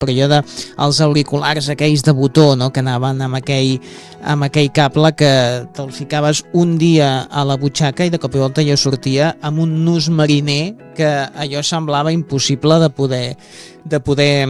període els auriculars aquells de botó, no?, que anaven amb aquell cable que te'l ficaves un dia a la butxaca i de cop i volta ja sortia amb un nus mariner que allò semblava impossible de poder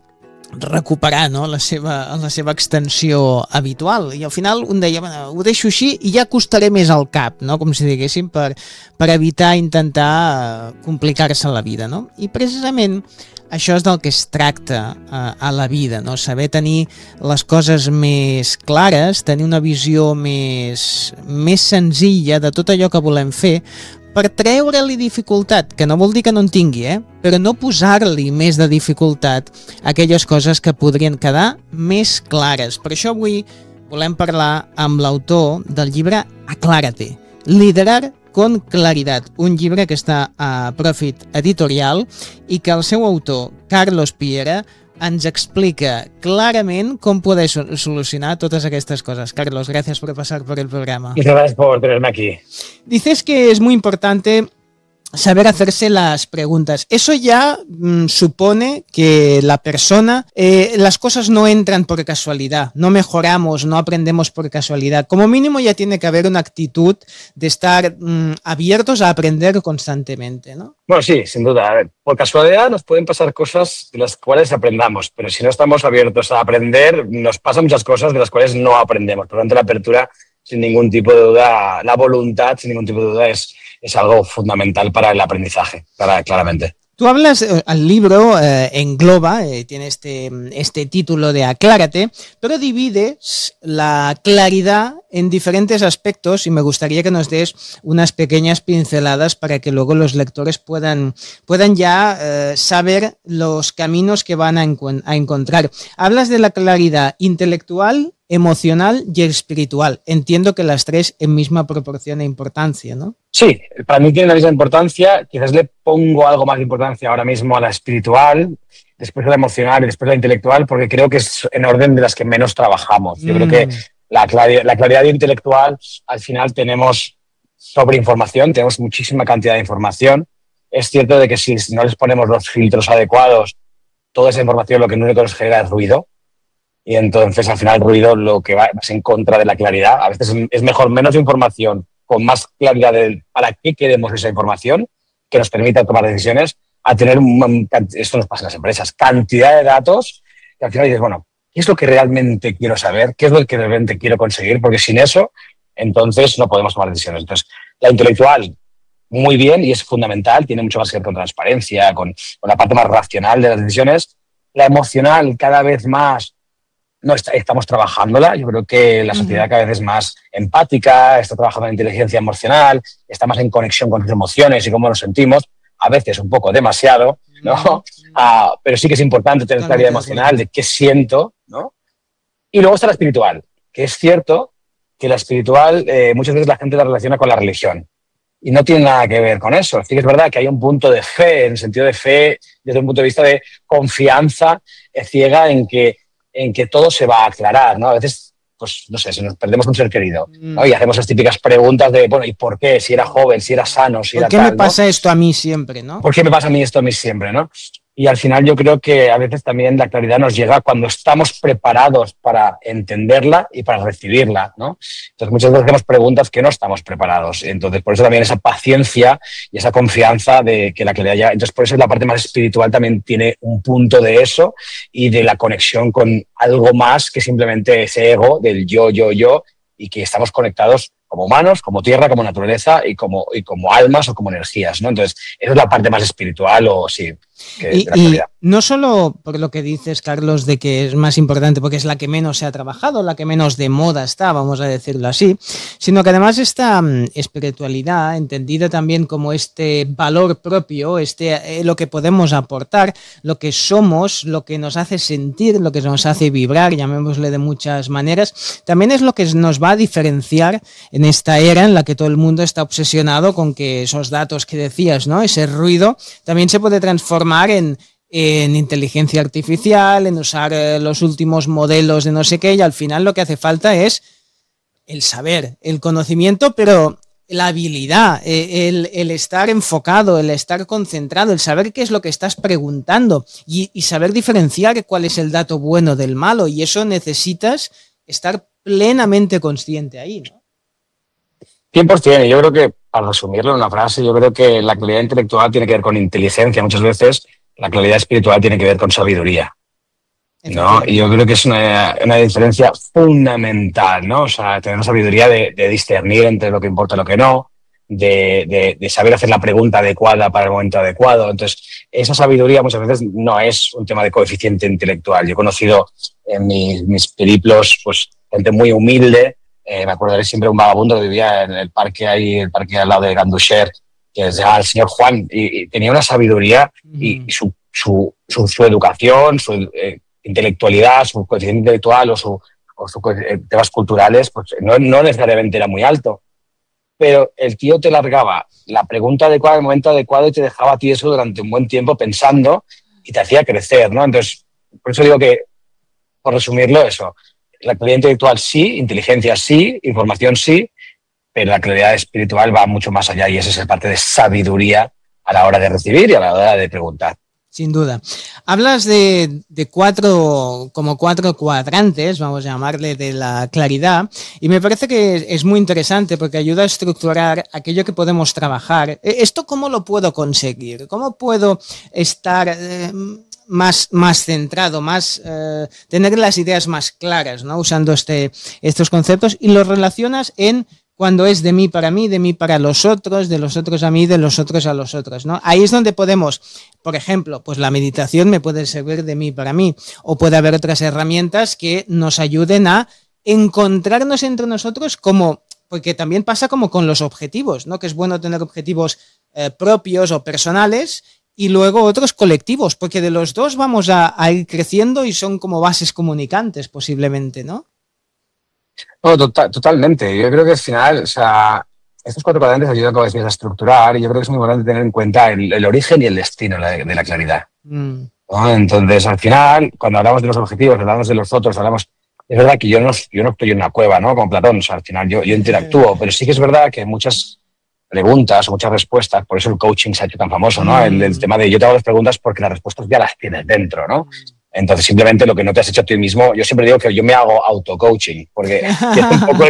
recuperar, no?, la seva extensió habitual, i al final un deia, bueno, ho deixo així i ja costaré més al cap, no?, com si diguéssim, per evitar intentar complicar-se la vida, no? I precisament això és del que es tracta a la vida, no? Saber tenir les coses més clares, tenir una visió més senzilla de tot allò que volem fer, per treure-li dificultat, que no vol dir que no en tingui, però no posar-li més de dificultat a aquelles coses que podrien quedar més clares. Per això avui volem parlar amb l'autor del llibre Aclárate, liderar con claridad, un llibre que està a Profit Editorial i que el seu autor, Carlos Piera, ens explica clarament com poder solucionar todas estas cosas. Carlos, gracias por pasar por el programa. Muchas gracias por tenerme aquí. Dices que es muy importante saber hacerse las preguntas. Eso ya supone que la persona, las cosas no entran por casualidad, no mejoramos, no aprendemos por casualidad. Como mínimo ya tiene que haber una actitud de estar abiertos a aprender constantemente, ¿no? Bueno, sí, sin duda. A ver, por casualidad nos pueden pasar cosas de las cuales aprendamos, pero si no estamos abiertos a aprender, nos pasan muchas cosas de las cuales no aprendemos. Por lo tanto, la apertura, sin ningún tipo de duda, la voluntad, sin ningún tipo de duda, es algo fundamental para el aprendizaje, claramente. Tú hablas, el libro engloba, tiene este título de Aclárate, pero divides la claridad en diferentes aspectos y me gustaría que nos des unas pequeñas pinceladas para que luego los lectores puedan ya saber los caminos que van a encontrar. Hablas de la claridad intelectual, emocional y espiritual. Entiendo que las tres en misma proporción e importancia, ¿no? Sí, para mí tiene la misma importancia. Quizás le pongo algo más de importancia ahora mismo a la espiritual, después a la emocional y después a la intelectual, porque creo que es en orden de las que menos trabajamos. Yo creo que la claridad intelectual, al final tenemos sobreinformación, tenemos muchísima cantidad de información. Es cierto de que si no les ponemos los filtros adecuados, toda esa información lo único que nos genera es ruido. Y entonces, al final, el ruido lo que va es en contra de la claridad. A veces es mejor menos información, con más claridad de para qué queremos esa información, que nos permita tomar decisiones, a tener, esto nos pasa en las empresas, cantidad de datos, que al final dices, bueno, ¿qué es lo que realmente quiero saber? ¿Qué es lo que realmente quiero conseguir? Porque sin eso, entonces no podemos tomar decisiones. Entonces, la intelectual, muy bien, y es fundamental, tiene mucho más que ver con transparencia, con la parte más racional de las decisiones. La emocional, cada vez más, no estamos trabajándola. Yo creo que la sociedad cada vez es más empática, está trabajando en inteligencia emocional, está más en conexión con sus emociones y cómo nos sentimos, a veces un poco demasiado, ¿no? Pero sí que es importante tener claridad emocional de qué siento, ¿no? Y luego está la espiritual, que es cierto que la espiritual muchas veces la gente la relaciona con la religión y no tiene nada que ver con eso. Sí que es verdad que hay un punto de fe, en el sentido de fe, desde un punto de vista de confianza ciega en que todo se va a aclarar, ¿no? A veces, pues, no sé, si nos perdemos un ser querido, ¿no? Y hacemos las típicas preguntas de, bueno, ¿y por qué? Si era joven, si era sano, si era tal, ¿por qué me pasa esto a mí siempre, no? ¿Por qué me pasa a mí esto a mí siempre, no? Y al final yo creo que a veces también la claridad nos llega cuando estamos preparados para entenderla y para recibirla, ¿no? Entonces muchas veces hacemos preguntas que no estamos preparados. Entonces por eso también esa paciencia y esa confianza de que la claridad ya... Entonces por eso la parte más espiritual también tiene un punto de eso y de la conexión con algo más que simplemente ese ego del yo, y que estamos conectados como humanos, como tierra, como naturaleza y como almas o como energías, ¿no? Entonces, esa es la parte más espiritual o sí, que de la claridad. Y no solo por lo que dices, Carlos, de que es más importante porque es la que menos se ha trabajado, la que menos de moda está, vamos a decirlo así, sino que además esta espiritualidad, entendida también como este valor propio, lo que podemos aportar, lo que somos, lo que nos hace sentir, lo que nos hace vibrar, llamémosle de muchas maneras, también es lo que nos va a diferenciar en esta era en la que todo el mundo está obsesionado con que esos datos que decías, ¿no? Ese ruido también se puede transformar en inteligencia artificial, en usar los últimos modelos de no sé qué, y al final lo que hace falta es el saber, el conocimiento, pero la habilidad, el estar enfocado, el estar concentrado, el saber qué es lo que estás preguntando y saber diferenciar cuál es el dato bueno del malo, y eso necesitas estar plenamente consciente ahí, ¿no? 100%. Yo creo que, para resumirlo en una frase, yo creo que la claridad intelectual tiene que ver con inteligencia. Muchas veces la claridad espiritual tiene que ver con sabiduría, ¿no? Y yo creo que es una diferencia fundamental, ¿no? O sea, tener la sabiduría de discernir entre lo que importa y lo que no, de saber hacer la pregunta adecuada para el momento adecuado. Entonces, esa sabiduría muchas veces no es un tema de coeficiente intelectual. Yo he conocido en mis periplos, pues, gente muy humilde. Me acordaré siempre de un vagabundo que vivía en el parque ahí, el parque al lado de Ganduxer, que se llama el señor Juan, y tenía una sabiduría y su educación, su intelectualidad, su coeficiente intelectual o sus temas culturales, pues no necesariamente era muy alto. Pero el tío te largaba la pregunta adecuada en el momento adecuado y te dejaba tieso durante un buen tiempo pensando y te hacía crecer, ¿no? Entonces, por eso digo que, por resumirlo, eso, la claridad intelectual sí, inteligencia sí, información sí, pero la claridad espiritual va mucho más allá, y esa es la parte de sabiduría a la hora de recibir y a la hora de preguntar. Sin duda. Hablas de cuatro cuadrantes, vamos a llamarle, de la claridad, y me parece que es muy interesante porque ayuda a estructurar aquello que podemos trabajar. ¿Esto cómo lo puedo conseguir? ¿Cómo puedo estar más centrado, tener las ideas más claras, ¿no? Usando estos conceptos, y los relacionas en cuando es de mí para mí, de mí para los otros, de los otros a mí, de los otros a los otros, ¿no? Ahí es donde podemos, por ejemplo, pues la meditación me puede servir de mí para mí, o puede haber otras herramientas que nos ayuden a encontrarnos entre nosotros, porque también pasa como con los objetivos, ¿no? Que es bueno tener objetivos propios o personales, y luego otros colectivos, porque de los dos vamos a ir creciendo y son como bases comunicantes posiblemente, ¿no? No, totalmente. Yo creo que al final, o sea, estos cuatro cuadrantes ayudan, como decías, a estructurar, y yo creo que es muy importante tener en cuenta el origen y el destino de la claridad, ¿no? Entonces, al final, cuando hablamos de los objetivos, hablamos de los otros, es verdad que yo no estoy en una cueva, ¿no? Como Platón, o sea, al final yo interactúo, pero sí que es verdad que muchas preguntas o muchas respuestas, por eso el coaching se ha hecho tan famoso, ¿no? El tema de yo te hago las preguntas porque las respuestas ya las tienes dentro, ¿no? Entonces, simplemente lo que no te has hecho a ti mismo, yo siempre digo que yo me hago auto-coaching, porque que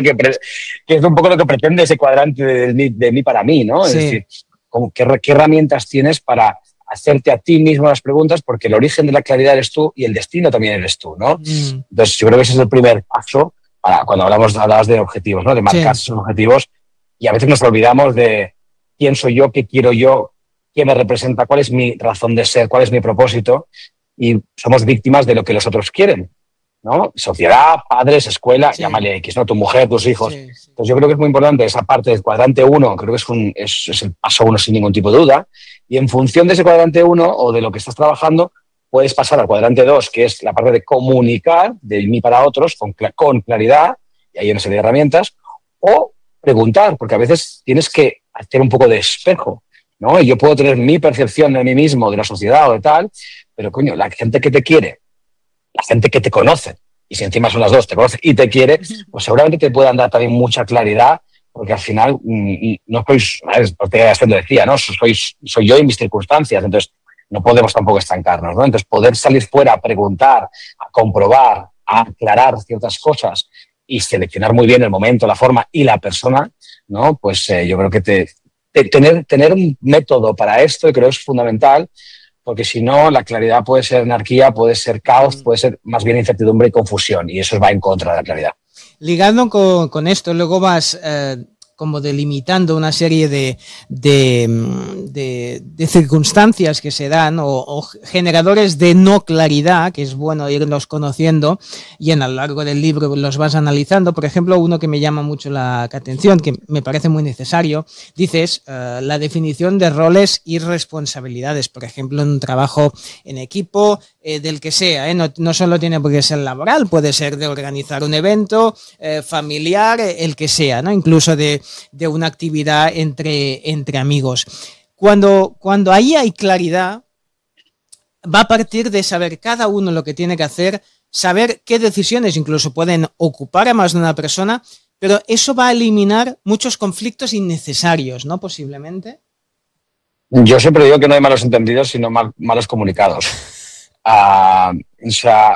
es un poco lo que pretende ese cuadrante de mí para mí, ¿no? Sí. Es decir, ¿qué herramientas tienes para hacerte a ti mismo las preguntas? Porque el origen de la claridad eres tú y el destino también eres tú, ¿no? Entonces, yo creo que ese es el primer paso cuando hablabas de objetivos, ¿no? De marcar esos objetivos, y a veces nos olvidamos de quién soy yo, qué quiero yo, qué me representa, cuál es mi razón de ser, cuál es mi propósito, y somos víctimas de lo que los otros quieren, ¿no? Sociedad, padres, escuela, llámale X, ¿no? Tu mujer, tus hijos. Sí. Entonces yo creo que es muy importante esa parte del cuadrante 1, creo que es el paso 1 sin ningún tipo de duda, y en función de ese cuadrante 1 o de lo que estás trabajando, puedes pasar al cuadrante 2, que es la parte de comunicar de mí para otros con claridad, y hay una serie de herramientas, o preguntar, porque a veces tienes que hacer un poco de espejo, ¿no? Y yo puedo tener mi percepción de mí mismo, de la sociedad o de tal, pero coño, la gente que te quiere, la gente que te conoce, y si encima son las dos, te conoce y te quiere, pues seguramente te puedan dar también mucha claridad, porque al final no sois, porque lo decía, ¿no? Soy yo y mis circunstancias, entonces no podemos tampoco estancarnos, ¿no? Entonces poder salir fuera a preguntar, a comprobar, a aclarar ciertas cosas y seleccionar muy bien el momento, la forma y la persona, ¿no? Pues yo creo que tener un método para esto creo es fundamental, porque si no, la claridad puede ser anarquía, puede ser caos, puede ser más bien incertidumbre y confusión, y eso va en contra de la claridad. Ligando con esto, luego vas como delimitando una serie de circunstancias que se dan o generadores de no claridad, que es bueno irlos conociendo, y a lo largo del libro los vas analizando. Por ejemplo, uno que me llama mucho la atención, que me parece muy necesario, dices la definición de roles y responsabilidades, por ejemplo, en un trabajo en equipo, del que sea, no solo tiene por qué ser laboral, puede ser de organizar un evento, familiar, el que sea, ¿no? Incluso de una actividad entre amigos. Cuando ahí hay claridad, va a partir de saber cada uno lo que tiene que hacer, saber qué decisiones incluso pueden ocupar a más de una persona, Pero eso va a eliminar muchos conflictos innecesarios, ¿no? Posiblemente. Yo siempre digo que no hay malos entendidos, sino malos comunicados. O sea,